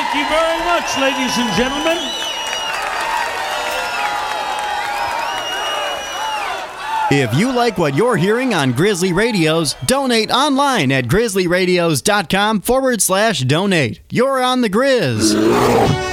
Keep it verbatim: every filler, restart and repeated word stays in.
Thank you very much, ladies and gentlemen. If you like what you're hearing on Grizzly Radios, donate online at grizzly radios dot com forward slash donate. You're on the Grizz.